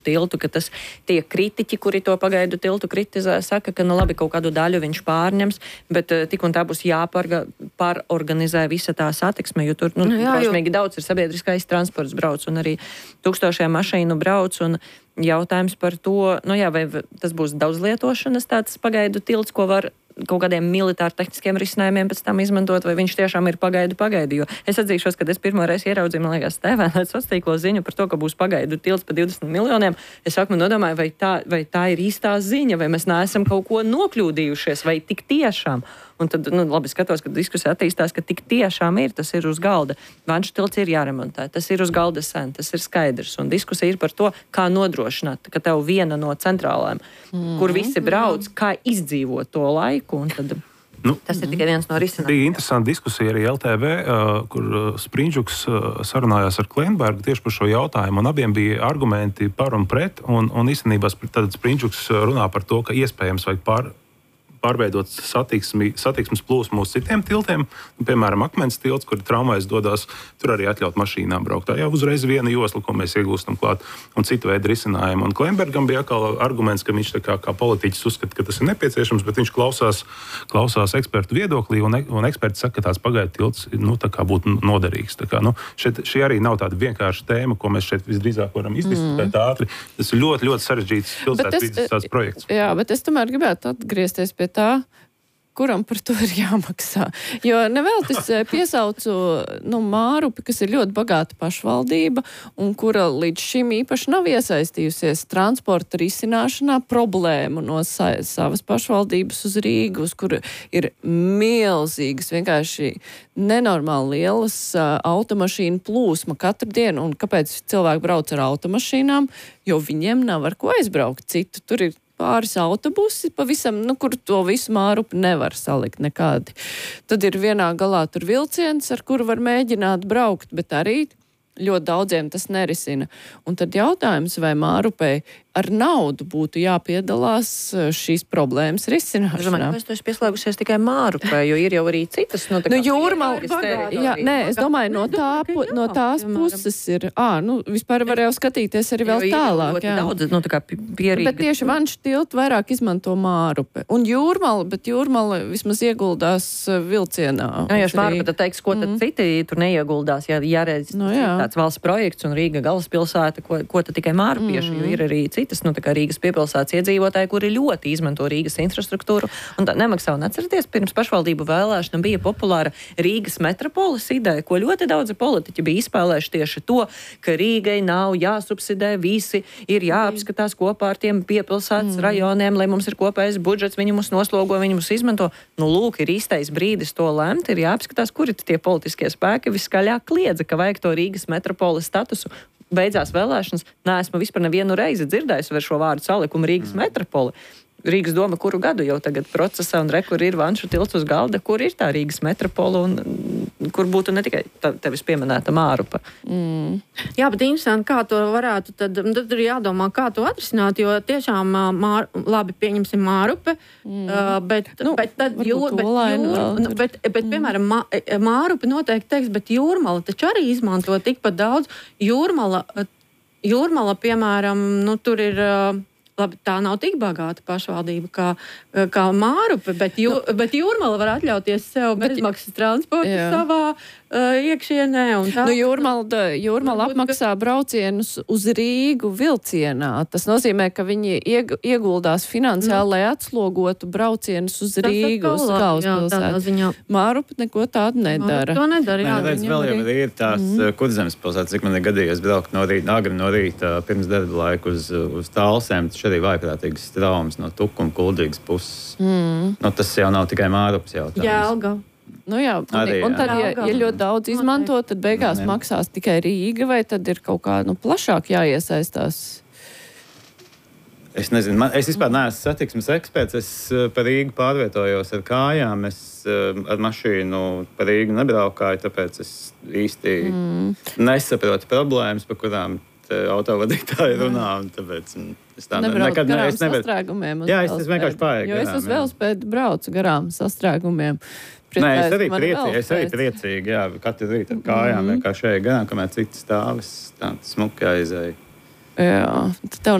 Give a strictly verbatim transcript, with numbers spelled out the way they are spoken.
tiltu, ka tas tie kritiķi, kuri to pagaidu tiltu kritizē, saka, ka nu labi, kaut kādu daļu viņš pārņems, bet uh, tik un tā būs jāpārorganizē visa tā satiksme, jo tur nu, nu, jā, drausmīgi daudz ir sabiedriskais transports brauc un arī tūkstošiem mašīnu brauc un jautājums par to, nu jā, vai tas būs daudz lietošanas tāds pagaidu tilts, ko var kaut kādiem militāri tehniskiem risinājumiem pēc tam izmantot, vai viņš tiešām ir pagaidu pagaidu, jo es atzīšos, kad es pirmo reizi ieraudzīju, man liekas, T V sociālos tīklos ziņu par to, ka būs pagaidu tilts par divdesmit miljoniem, es sākumā nodomāju, vai tā, vai tā ir īstā ziņa, vai mēs neesam kaut ko nokļūdījušies, vai tik tiešām. Un tad, nu, labi skatos, ka diskusija attīstās, ka tik tiešām ir, tas ir uz galda. Vanšu tilts ir jāremontē, tas ir uz galda sen, tas ir skaidrs. Un diskusija ir par to, kā nodrošināt, ka tev viena no centrālēm, mm, kur visi brauc, mm. kā izdzīvot to laiku. Un tad nu, tas ir tikai viens no risinājumiem. Bija interesanta diskusija arī L T V, kur Sprindžuks sarunājās ar Klenbergu tieši par šo jautājumu. Un abiem bija argumenti par un pret. Un, un īstenībā tad Sprindžuks runā par to, ka iespējams vajag pār. pārveidot satiksmi, satiksmes plūsmu uz citiem tiltiem, piemēram, Akmens tilts, kur tramvajs dodas, tur arī atļaut mašīnām braukt. Tā jau uzreiz viena josla, ko mēs iegūstam klāt, un citu veidu risinājumu. Un Klenbergam bija atkal arguments, ka viņš tā kā, kā politiķis uzskata, ka tas ir nepieciešams, bet viņš klausās, klausās ekspertu viedoklī, un, un eksperti saka, ka tās pagaidu tilts nu, tā kā būtu noderīgs. Tā kā, nu, šeit, šī arī nav tāda vienkārša tēma, ko mēs šeit visdrīzāk varam izdiskutēt mm. ātri. Tas ir ļoti, ļoti sarežģīts pilsētas vides tāds projekts. Jā, bet es tomēr gribētu atgriezties pie tā, kuram par to ir jāmaksā. Jo nevēltis piesaucu nu, Mārupi, kas ir ļoti bagāta pašvaldība un kura līdz šim īpaši nav iesaistījusies transporta risināšanā problēmu no sa savas pašvaldības uz Rīgu, uz kura ir milzīgas, vienkārši nenormāli lielas uh, automašīnu plūsma katru dienu. Un kāpēc cilvēki brauc ar automašīnām? Jo viņiem nav ar ko aizbraukt citu. Tur ir pāris autobusi, pavisam, nu, kur to visu Mārupi nevar salikt nekādi. Tad ir vienā galā tur vilciens, ar kuru var mēģināt braukt, bet arī ļoti daudziem tas nerisina. Un tad jautājums, vai Mārupei ar naudu būtu jāpiedalās šīs problēmas risināšanā. Es domāju, ka es to esmu pieslēgusies tikai Mārupē, jo ir jau arī citas. No, nu, Jūrmala, jā, nē, es domāju, no, tā, pu, no tās puses ir, ā, nu, vispār var jau skatīties arī vēl tālāk. Jā. Daudz, nu, tā kā pierīga. Bet tieši Vanšu tiltu vairāk izmanto Mārupe. Un Jūrmala, bet Jūrmala vismaz ieguldās vilcienā. Jā, ja Mārupe tad teiks, ko tad mm. citi tur neieguldās, ja jāredz nu, jā. tāds valsts projekts un Rīga galvaspilsēta, ko, ko tad tikai Mārupieši, mm. jo ir arī citas, nu, tā kā Rīgas piepilsētas iedzīvotāji, kuri ļoti izmanto Rīgas infrastruktūru un tā nemaksā. Un atcerieties, pirms pašvaldību vēlēšanām bija populāra Rīgas metropoles ideja, ko ļoti daudzi politiķi bija izspēlējuši tieši to, ka Rīgai nav jāsubsidē visi, ir jāapskatās kopā ar tiem piepilsētas mm. rajoniem, lai mums ir kopējs budžets, viņi mums noslogo, viņi mums izmanto. Nu, lūk, ir īstais brīdis to lemt, ir jāapskatās, kuri tie politiskie spēki viskaļāk kliedza, ka vajag to Rīgas metropoles statusu. Beidzās vēlēšanas, neesmu vispār nevienu reizi dzirdējis par šo vārdu salikumu Rīgas mm. metropoli. Rīgas doma kuru gadu jau tagad procesā un re, kur ir Vanšu tilts uz galda, kur ir tā Rīgas metropola un kur būtu ne tikai tevis pieminēta Mārupa. Mm. Jā, bet interesanti, kā to varētu, tad, tad ir jādomā, kā to atrisināt, jo tiešām mār, labi, pieņemsim Mārupe, mm. uh, bet, nu, bet tad jūr, bet, jūr, bet, bet, bet, piemēram, mā, Mārupe noteikti teiks, bet Jūrmala taču arī izmanto tikpat daudz. Jūrmala, Jūrmala, piemēram, nu, tur ir... Labi, tā nav tik bagāta pašvaldība kā, kā Mārupe, bet, jū, nu, bet Jūrmala var atļauties sev bezmaksas transportu jā. savā uh, iekšienē. Un tā. Nu, Jūrmala, Jūrmala apmaksā braucienus uz Rīgu vilcienā. Tas nozīmē, ka viņi ieg, ieguldās finansiāli, lai atslogotu braucienus uz tas Rīgu, uz galvaspilsētu. Mārupe neko tādu nedara. Mārupe to nedara, jā. Nē, vēl jau ir tās mm. Kurzemes pilsētas, cik man ir gadījies braukt no rīta, agri no rīta pirms darba laiku uz, uz Talsēm. Arī vājprātīgas traumas no Tukuma Kuldīgas puses. Mm. Nu, tas jau nav tikai Mārupas jautājums. Jā, Alga. Nu jā, un, arī, un tad, ja, ja ļoti daudz izmanto, tad beigās jā, jā. maksās tikai Rīga, vai tad ir kaut kā nu, plašāk jāiesaistās? Es nezinu, man, es vispār neesmu satiksmes eksperts, es par Rīgu pārvietojos ar kājām, es ar mašīnu par Rīgu nebraukāju, tāpēc es īsti mm. nesaprotu problēmas, par kurām autovadītāji runā, un tāpēc es tā nebrauc nekad garām ne, es nevar... sastrēgumiem. Jā, es, es vienkārši pārēju garām. Jo es uz jā. velospēdu braucu garām sastrēgumiem. Nē, es arī, priecīgi, es arī priecīgi, jā, katru rītu ar kājām, mm-hmm. vienkārši ej garām, kamēr citi stāvis, tā smuki aizēja. Jā, tev